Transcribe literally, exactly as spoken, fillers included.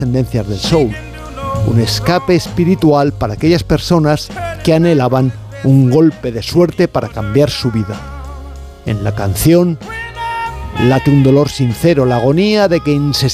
tendencias del soul, un escape espiritual para aquellas personas que anhelaban un golpe de suerte para cambiar su vida. En la canción late un dolor sincero, la agonía de quien se